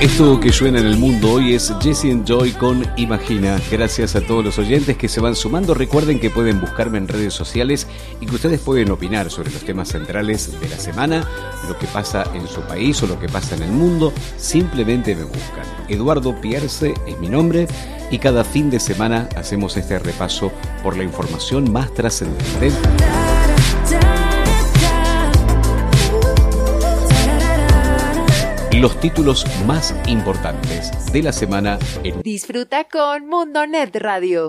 Esto que suena en el mundo hoy es Jesse and Joy con Imagina. Gracias a todos los oyentes que se van sumando. Recuerden que pueden buscarme en redes sociales y que ustedes pueden opinar sobre los temas centrales de la semana, lo que pasa en su país o lo que pasa en el mundo. Simplemente me buscan. Eduardo Pierce es mi nombre y cada fin de semana hacemos este repaso por la información más trascendente. Los títulos más importantes de la semana en... Disfruta con Mundonet Radio.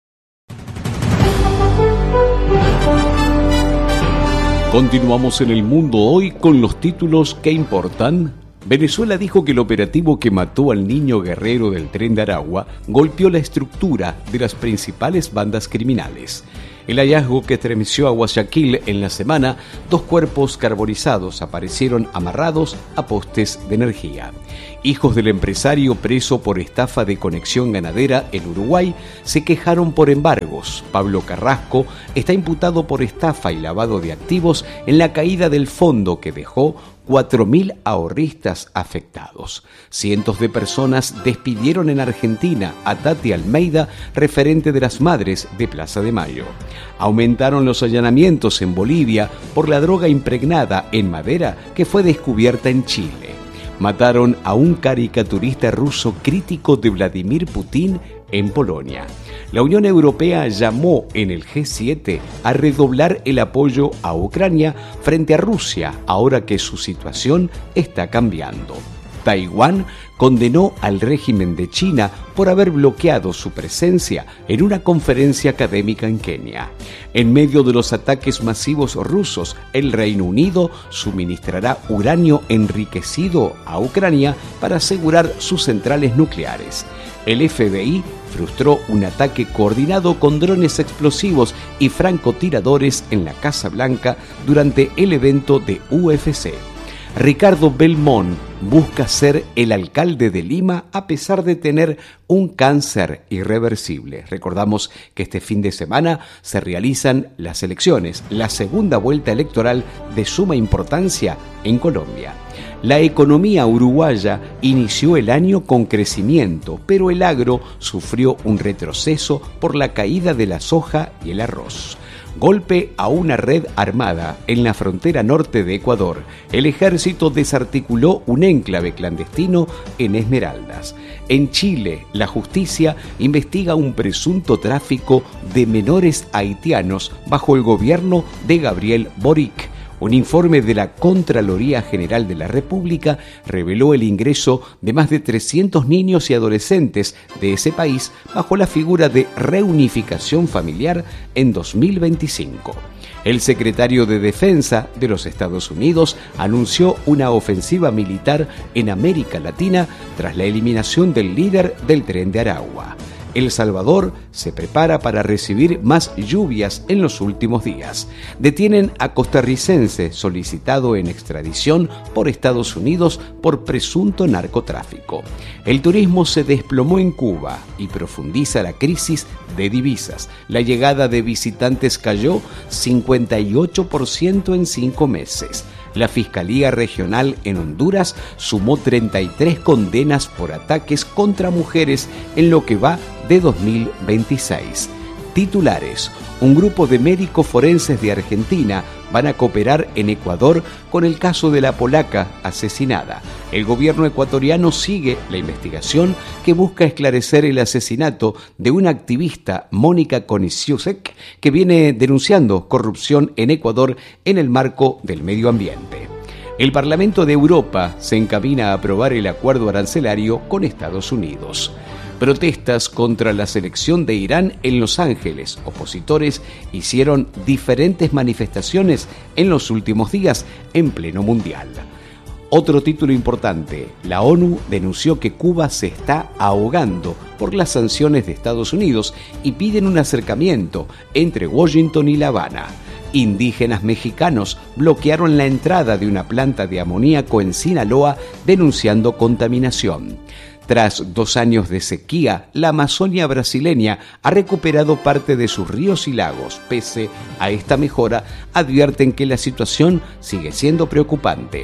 Continuamos en el mundo hoy con los títulos que importan. Venezuela dijo que el operativo que mató al niño guerrero del Tren de Aragua golpeó la estructura de las principales bandas criminales. El hallazgo que estremeció a Guayaquil en la semana, 2 cuerpos carbonizados aparecieron amarrados a postes de energía. Hijos del empresario preso por estafa de conexión ganadera en Uruguay se quejaron por embargos. Pablo Carrasco está imputado por estafa y lavado de activos en la caída del fondo que dejó 4.000 ahorristas afectados. Cientos de personas despidieron en Argentina a Tati Almeida, referente de las madres de Plaza de Mayo. Aumentaron los allanamientos en Bolivia por la droga impregnada en madera que fue descubierta en Chile. Mataron a un caricaturista ruso crítico de Vladimir Putin en Polonia. La Unión Europea llamó en el G7 a redoblar el apoyo a Ucrania frente a Rusia, ahora que su situación está cambiando. Taiwán condenó al régimen de China por haber bloqueado su presencia en una conferencia académica en Kenia. En medio de los ataques masivos rusos, el Reino Unido suministrará uranio enriquecido a Ucrania para asegurar sus centrales nucleares. El FBI frustró un ataque coordinado con drones explosivos y francotiradores en la Casa Blanca durante el evento de UFC. Ricardo Belmont busca ser el alcalde de Lima a pesar de tener un cáncer irreversible. Recordamos que este fin de semana se realizan las elecciones, la segunda vuelta electoral de suma importancia en Colombia. La economía uruguaya inició el año con crecimiento, pero el agro sufrió un retroceso por la caída de la soja y el arroz. Golpe a una red armada en la frontera norte de Ecuador. El ejército desarticuló un enclave clandestino en Esmeraldas. En Chile, la justicia investiga un presunto tráfico de menores haitianos bajo el gobierno de Gabriel Boric. Un informe de la Contraloría General de la República reveló el ingreso de más de 300 niños y adolescentes de ese país bajo la figura de reunificación familiar en 2025. El secretario de Defensa de los Estados Unidos anunció una ofensiva militar en América Latina tras la eliminación del líder del Tren de Aragua. El Salvador se prepara para recibir más lluvias en los últimos días. Detienen a costarricense solicitado en extradición por Estados Unidos por presunto narcotráfico. El turismo se desplomó en Cuba y profundiza la crisis de divisas. La llegada de visitantes cayó 58% en 5 meses. La Fiscalía Regional en Honduras sumó 33 condenas por ataques contra mujeres en lo que va de 2026. Titulares: un grupo de médicos forenses de Argentina van a cooperar en Ecuador con el caso de la polaca asesinada. El gobierno ecuatoriano sigue la investigación que busca esclarecer el asesinato de una activista, Mónica Koniciusek, que viene denunciando corrupción en Ecuador en el marco del medio ambiente. El Parlamento de Europa se encamina a aprobar el acuerdo arancelario con Estados Unidos. Protestas contra la selección de Irán en Los Ángeles. Opositores hicieron diferentes manifestaciones en los últimos días en pleno mundial. Otro título importante: la ONU denunció que Cuba se está ahogando por las sanciones de Estados Unidos y piden un acercamiento entre Washington y La Habana. Indígenas mexicanos bloquearon la entrada de una planta de amoníaco en Sinaloa denunciando contaminación. Tras 2 años de sequía, la Amazonia brasileña ha recuperado parte de sus ríos y lagos. Pese a esta mejora, advierten que la situación sigue siendo preocupante.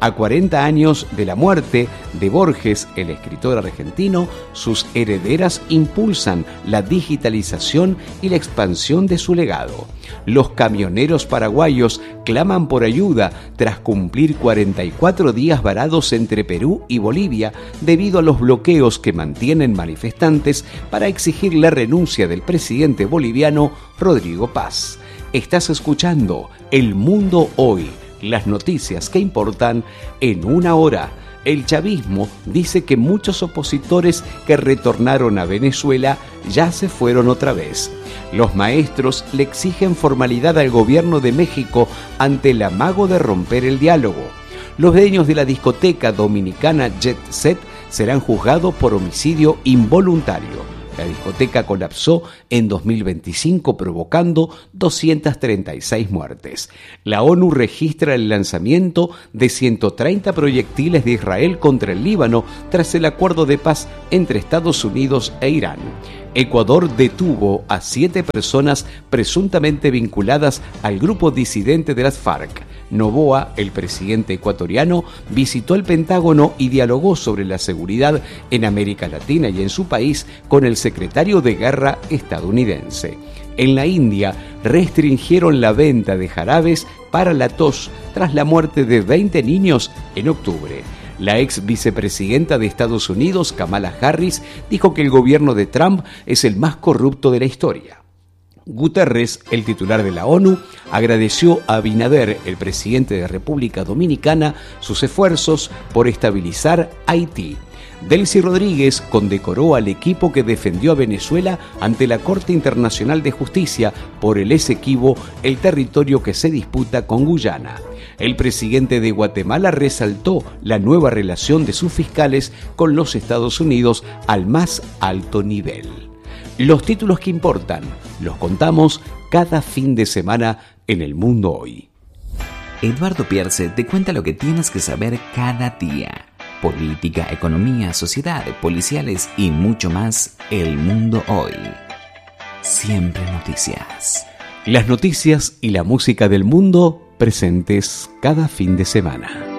A 40 años de la muerte de Borges, el escritor argentino, sus herederas impulsan la digitalización y la expansión de su legado. Los camioneros paraguayos claman por ayuda tras cumplir 44 días varados entre Perú y Bolivia debido a los bloqueos que mantienen manifestantes para exigir la renuncia del presidente boliviano Rodrigo Paz. Estás escuchando El Mundo Hoy, las noticias que importan en una hora. El chavismo dice que muchos opositores que retornaron a Venezuela ya se fueron otra vez. Los maestros le exigen formalidad al gobierno de México ante el amago de romper el diálogo. Los dueños de la discoteca dominicana Jet Set serán juzgados por homicidio involuntario. La discoteca colapsó en 2025 provocando 236 muertes. La ONU registra el lanzamiento de 130 proyectiles de Israel contra el Líbano tras el acuerdo de paz entre Estados Unidos e Irán. Ecuador detuvo a 7 personas presuntamente vinculadas al grupo disidente de las FARC. Noboa, el presidente ecuatoriano, visitó el Pentágono y dialogó sobre la seguridad en América Latina y en su país con el secretario de Guerra estadounidense. En la India, restringieron la venta de jarabes para la tos tras la muerte de 20 niños en octubre. La ex vicepresidenta de Estados Unidos, Kamala Harris, dijo que el gobierno de Trump es el más corrupto de la historia. Guterres, el titular de la ONU, agradeció a Abinader, el presidente de República Dominicana, sus esfuerzos por estabilizar Haití. Delcy Rodríguez condecoró al equipo que defendió a Venezuela ante la Corte Internacional de Justicia por el Esequibo, el territorio que se disputa con Guyana. El presidente de Guatemala resaltó la nueva relación de sus fiscales con los Estados Unidos al más alto nivel. Los títulos que importan los contamos cada fin de semana en El Mundo Hoy. Eduardo Pierce te cuenta lo que tienes que saber cada día. Política, economía, sociedad, policiales y mucho más. El Mundo Hoy. Siempre noticias. Las noticias y la música del mundo presentes cada fin de semana.